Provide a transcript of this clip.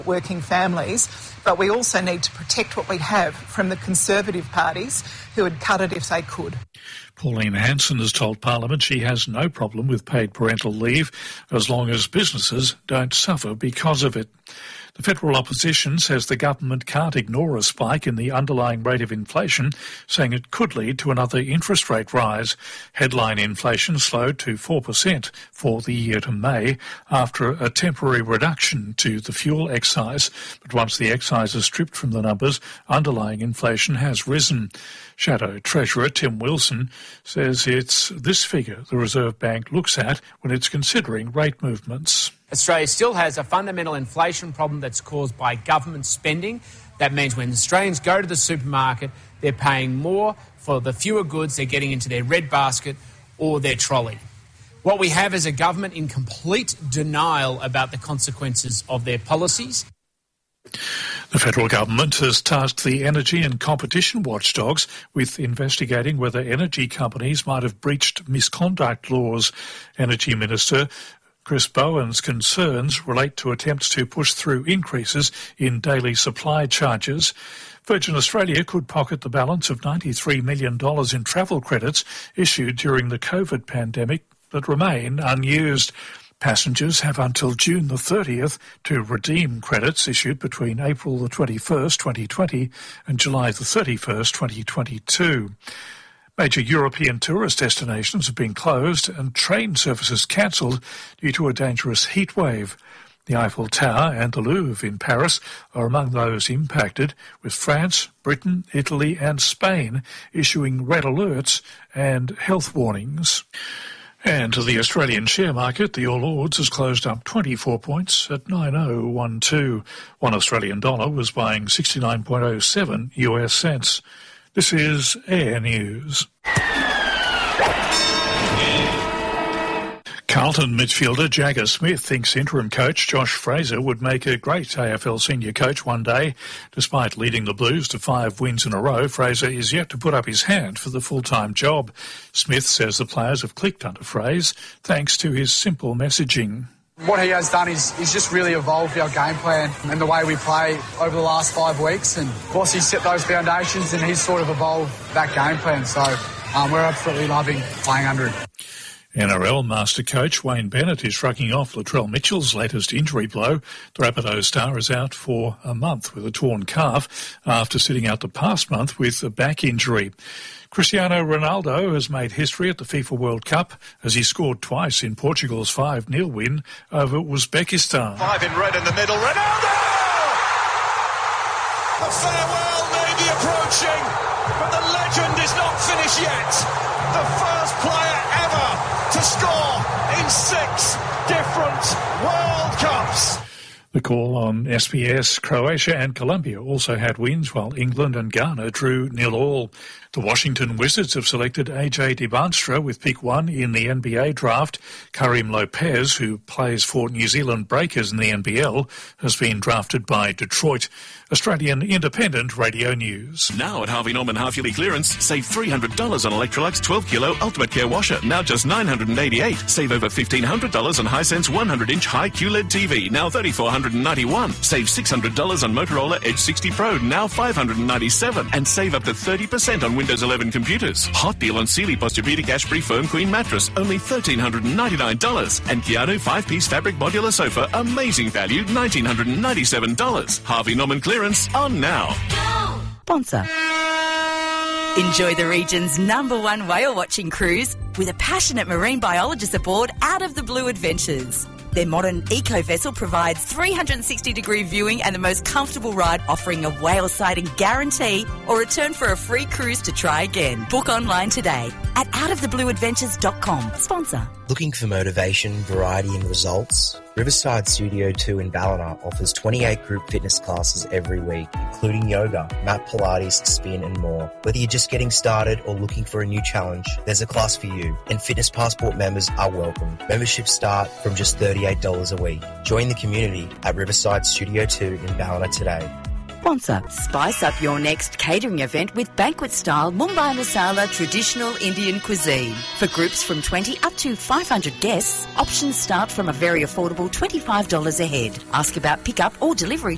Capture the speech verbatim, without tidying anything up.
working families, but we also need to protect what we have from the Conservative parties who would cut it if they could. Pauline Hanson has told Parliament she has no problem with paid parental leave as long as businesses don't suffer because of it. The federal opposition says the government can't ignore a spike in the underlying rate of inflation, saying it could lead to another interest rate rise. Headline inflation slowed to four percent for the year to May after a temporary reduction to the fuel excise. But once the excise is stripped from the numbers, underlying inflation has risen. Shadow Treasurer Tim Wilson says it's this figure the Reserve Bank looks at when it's considering rate movements. Australia still has a fundamental inflation problem that's caused by government spending. That means when Australians go to the supermarket, they're paying more for the fewer goods they're getting into their red basket or their trolley. What we have is a government in complete denial about the consequences of their policies. The federal government has tasked the energy and competition watchdogs with investigating whether energy companies might have breached misconduct laws. Energy Minister Chris Bowen's concerns relate to attempts to push through increases in daily supply charges. Virgin Australia could pocket the balance of ninety-three million dollars in travel credits issued during the COVID pandemic that remain unused. Passengers have until June the thirtieth to redeem credits issued between April the twenty-first, twenty twenty and July the thirty-first, twenty twenty-two. Major European tourist destinations have been closed and train services cancelled due to a dangerous heat wave. The Eiffel Tower and the Louvre in Paris are among those impacted, with France, Britain, Italy and Spain issuing red alerts and health warnings. And to the Australian share market, the All Ords has closed up twenty-four points at nine thousand twelve. One Australian dollar was buying sixty-nine point oh seven U S cents. This is Air News. Carlton midfielder Jagger Smith thinks interim coach Josh Fraser would make a great A F L senior coach one day. Despite leading the Blues to five wins in a row, Fraser is yet to put up his hand for the full-time job. Smith says the players have clicked under Fraser thanks to his simple messaging. What he has done is he's just really evolved our game plan and the way we play over the last five weeks. And of course, he's set those foundations and he's sort of evolved that game plan. So um, we're absolutely loving playing under him. N R L master coach Wayne Bennett is shrugging off Latrell Mitchell's latest injury blow. The Rapido star is out for a month with a torn calf after sitting out the past month with a back injury. Cristiano Ronaldo has made history at the FIFA World Cup as he scored twice in Portugal's five nil win over Uzbekistan. Five in red in the middle. Ronaldo! The farewell may be approaching, but the legend is not finished yet. The first player ever to score in six different World Cups. The call on S B S, Croatia and Colombia also had wins, while England and Ghana drew nil all. The Washington Wizards have selected A J DeBanstra with pick one in the N B A draft. Karim Lopez, who plays for New Zealand Breakers in the N B L, has been drafted by Detroit. Australian Independent Radio News. Now at Harvey Norman half-yearly clearance, save three hundred dollars on Electrolux twelve kilo Ultimate Care Washer, now just nine hundred eighty-eight dollars. Save over fifteen hundred dollars on Hisense one hundred inch high Q L E D T V, now three thousand four hundred ninety-one dollars. Save six hundred dollars on Motorola Edge sixty Pro, now five hundred ninety-seven dollars. And save up to thirty percent on Windows eleven computers. Hot deal on Sealy Posturepedic Ashbury Firm Queen Mattress, only one thousand three hundred ninety-nine dollars. And Keanu five-piece fabric modular sofa, amazing value, one thousand nine hundred ninety-seven dollars. Harvey Norman clearance on now. Sponsor. Enjoy the region's number one whale watching cruise with a passionate marine biologist aboard Out of the Blue Adventures. Their modern eco-vessel provides three hundred sixty degree viewing and the most comfortable ride, offering a whale sighting guarantee or return for a free cruise to try again. Book online today at out of the blue adventures dot com. Sponsor. Looking for motivation, variety and results? Riverside Studio two in Ballina offers twenty-eight group fitness classes every week, including yoga, mat Pilates, spin and more. Whether you're just getting started or looking for a new challenge, there's a class for you, and Fitness Passport members are welcome. Memberships start from just thirty-eight dollars a week. Join the community at Riverside Studio two in Ballina today. Sponsor. Spice up your next catering event with banquet-style Mumbai Masala traditional Indian cuisine. For groups from twenty up to five hundred guests, options start from a very affordable twenty-five dollars a head. Ask about pick-up or delivery